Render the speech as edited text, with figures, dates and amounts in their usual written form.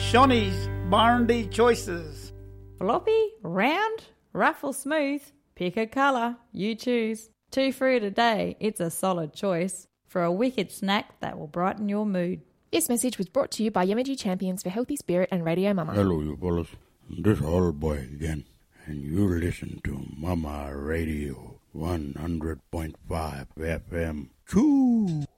Shawnee's Barndy Choices. Floppy, round, rough or smooth, pick a colour, you choose. 2 fruit a day, it's a solid choice for a wicked snack that will brighten your mood. This message was brought to you by Yamaji Champions for Healthy Spirit and Radio Mama. Hello, you fellas. This old boy again, and you listen to Mama Radio 100.5 FM. Choo!